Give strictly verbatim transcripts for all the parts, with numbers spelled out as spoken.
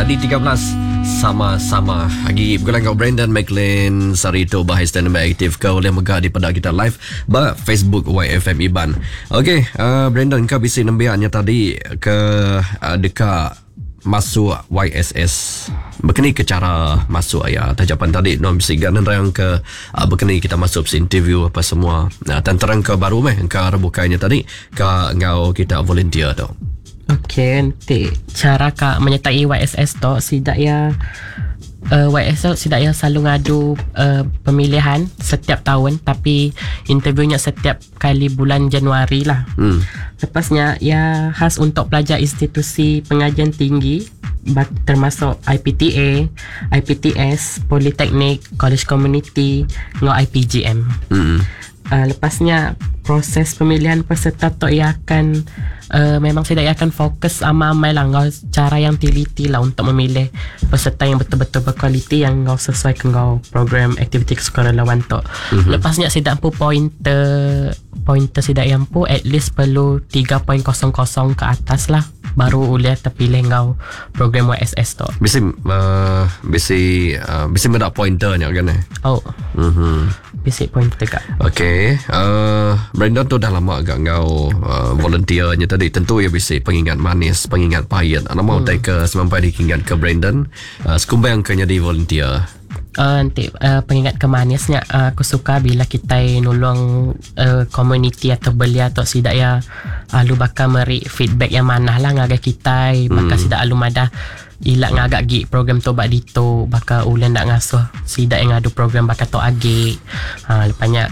di tiga belas sama-sama lagi bergulang kau Brandon McLean Sarito bahas dan aktif kau boleh megah di pada kita live ba Facebook Y F M Iban. Okey, uh, Brandon kau bisa nambiannya tadi ke uh, dekat masuk Y S S berkenai ke cara masuk ya tajapan tadi non bisa ganan yang ke uh, berkenai kita masuk si interview apa semua. Nah, tantarang ke baru meh ke rebukanya tadi ke ngau kita volunteer tu. Okey, nanti cara kak menyertai Y S S tu sidak ya uh, Y S S sidak ya selalu ngadu uh, pemilihan setiap tahun tapi interviewnya setiap kali bulan Januari lah. Hmm. Lepasnya ya khas untuk pelajar institusi pengajian tinggi termasuk I P T A, I P T S, Politeknik, College Community, ngau I P G M. Hmm. Uh, lepasnya proses pemilihan peserta tu ia akan uh, memang saya akan fokus amai-amai lah ngau cara yang teliti lah untuk memilih peserta yang betul-betul berkualiti yang ngau sesuai ke ngau program aktiviti kesukarelawan tu. Mm-hmm. Lepasnya saya dah ampu pointer pointer saya dah ampu at least perlu tiga kosong kosong ke atas lah baru boleh terpilih ngau program Y S S tu. Bisa uh, bisa uh, bisa mendak pointernya kan eh? Oh. Mhm. Bisa pointer kak. Okay, uh, Brandon tu dah lama agak ngau uh, volunteernya tadi. Tentu ya bisa pengingat manis, pengingat pahit. Anak mau hmm. take ke sampai diingat ke Brandon. Uh, Sekumbang ke jadi volunteer. Uh, nanti uh, pengingat kemanisnya uh, aku suka bila kita nulung uh, community atau belia atau sidak ya alu bakal meri feedback yang mana lah ngagai kita bakal hmm. sidak alu madah ilak ngagak gi program tu bak dito bakal ulen nak ngasuh sidak yang ngadu program bakal to agi ha, lepasnya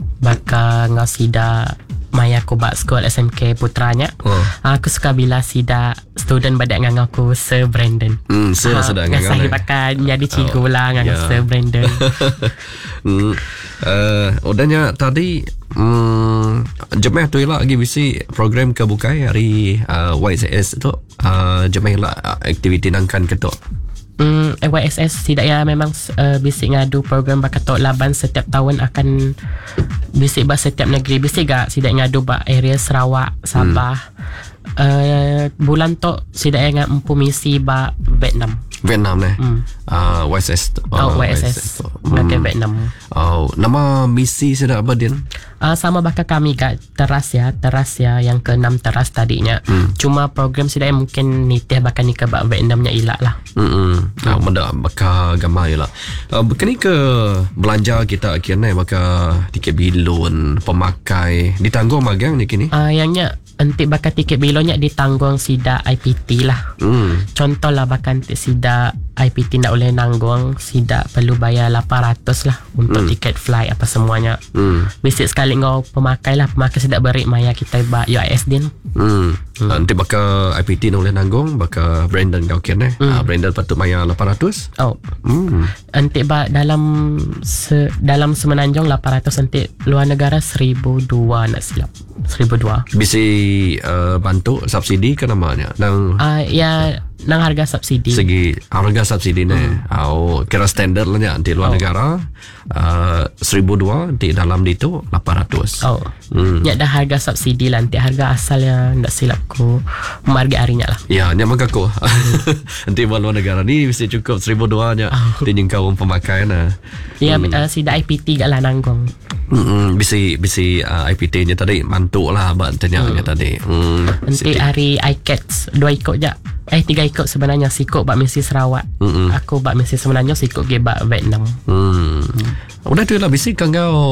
bakal ngau sidak maya aku bak sekolah S M K putranya. Oh. Aku suka bila sida student badak ngang aku Sir Brandon. Hmm, Sir ha, sedang ngang. Saya bakal jadi cikgu oh, lah ngang yeah. Sir Brandon. hmm. Uh, udahnya tadi hmm, jemaah tu lah lagi bisi program kebukai hari uh, Y S S tu uh, jemaah lah aktiviti nangkan ketuk. Hmm, Y S S tidak ya memang uh, bisik ngadu program bakatok laban setiap tahun akan bisik ba setiap negeri bisik gak sidak ngadu ba area Sarawak, Sabah. Hmm. Uh, bulan tu sidak yang empu misi ba Vietnam. Vietnam eh. Hmm. Uh, Y S S. Oh, oh Y S S. Nak hmm. Vietnam. Oh, nama misi sidak apa dia? Uh, sama bakal kami kat teras ya, teras ya yang keenam teras tadinya. Hmm. Cuma program sidak mungkin nitih bakal ni ke bak Vietnamnya ilak lah. Hmm. Nah, benda bakal gamai lah. Uh, Bukan ke belanja kita akhirnya bakal tiket bilon, pemakai ditanggung magang ni kini? Ah, uh, yangnya nanti bakal tiket bilonnya ditanggung sida I P T lah. Hmm. Contoh lah bakal nanti sida I P T nak boleh nanggung sida perlu bayar lapan ratus lah untuk hmm. tiket flight apa semuanya. Hmm. Bisik sekali ngau pemakai lah, pemakai sida beri maya kita ba U I S din. Hmm. Hmm. Nanti bakal I P T nak boleh nanggung bakal Brandon kau kena. Hmm. Uh, Brandon patut bayar lapan ratus. Oh. Hmm. Nanti ba dalam se, dalam semenanjung lapan ratus nanti luar negara seribu dua nak silap. seribu dua. Bisa uh, bantu subsidi ke namanya? Nang uh, ya nang harga subsidi. Segi harga subsidi ni. Hmm. Oh, kira standard lah ni di luar oh. negara. Uh, seribu dua di dalam itu lapan ratus. Oh. Hmm. Ya dah harga subsidi lah nanti harga asalnya ndak silap ku marga harinya lah. Ya, ni maka ku. Nanti luar negara ni bisa cukup seribu dua nya oh. di jangkauan pemakai nah. Ya, hmm. uh, sida I P T gak lah nanggung. Hmm, bisa bisa uh, I P T nya tadi mantuk lah bantanya hmm. tadi. Hmm, nanti hari I C A T S dua ikut je. Eh tiga ikut sebenarnya sikut bak misi Sarawak. Mm-mm. Aku bak misi sebenarnya sikut ge bak Vietnam. Hmm. hmm. Udah tu lah bisi kau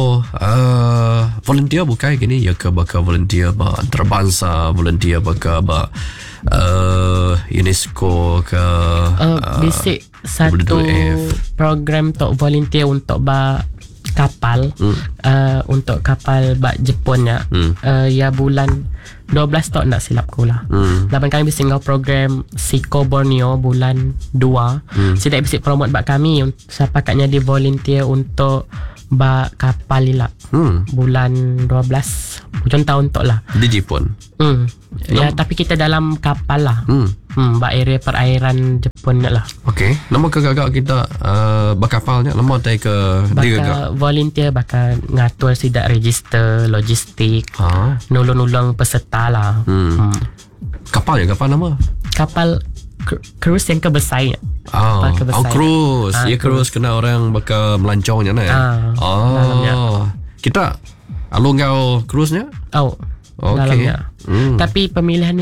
uh, volunteer bukan gini ya ke bakal volunteer ba antarabangsa, volunteer bakal ba uh, UNESCO ke uh, uh, bisi satu W W F. Program untuk volunteer untuk ba kapal hmm. uh, untuk kapal bak Jepun ya. Hmm. Uh, ya bulan dua belas tak nak silap ku lah. Hmm. Lapan kami bisa ngau program Siko Borneo bulan dua. Hmm. Sidak bisa promote bak kami siapa katnya di volunteer untuk bak kapal ilak. Hmm. Bulan dua belas hujung tahun tok lah. Di Jepun. Hmm. Ya Nom- tapi kita dalam kapal lah. Hmm. Hmm, bak area perairan Jepun lah. Okey. Nama kegagak kita uh, bakapalnya nama tai ke dia volunteer bakal ngatur sidak register logistik. Ha. Nulung-nulung peserta lah. Hmm. Hmm. Kapal ya kapal nama? Kapal cru- cruise yang kebesarnya. Oh, Kapal oh besar. cruise. Ah, Ya cruise kena orang bakal melancongnya nah. Ah, oh. dalamnya. Kita alung kau cruise-nya? Oh, Okey. dalamnya. Hmm. Tapi pemilihannya